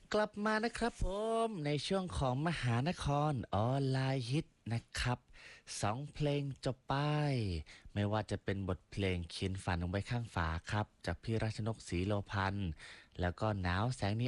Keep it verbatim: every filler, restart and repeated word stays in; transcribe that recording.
กลับมานะครับผมในช่วงของมหานครออนไลน์ฮิตนะครับสองเพลงจบไปไม่ว่าจะเป็นบทเพลงเขียนฝันลงไปข้างฝาครับจากพี่รัชนกศรีโลพันธ์แล้วก็หนาวแสงนี